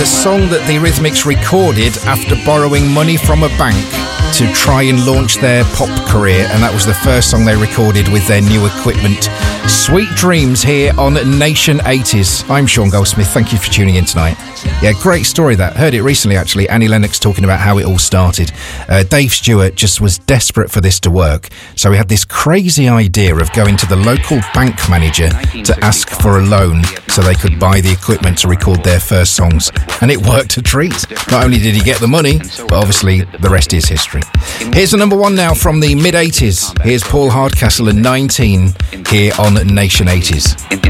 song that the Eurythmics recorded after borrowing money from a bank to try and launch their pop career, and that was the first song they recorded with their new equipment. Sweet Dreams here on Nation 80s. I'm Sean Goldsmith. Thank you for tuning in tonight. Yeah, great story that. Heard it recently, actually. Annie Lennox talking about how it all started. Dave Stewart just was desperate for this to work, so he had this crazy idea of going to the local bank manager to ask for a loan so they could buy the equipment to record their first songs. And it worked a treat. Not only did he get the money, but obviously the rest is history. Here's the number one now from the mid-80s. Here's Paul Hardcastle and 19 here on Nation 80s.